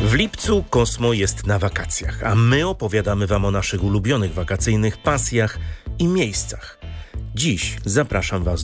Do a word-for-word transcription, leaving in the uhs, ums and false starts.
W lipcu Kosmo jest na wakacjach, a my opowiadamy Wam o naszych ulubionych wakacyjnych pasjach i miejscach. Dziś zapraszam Was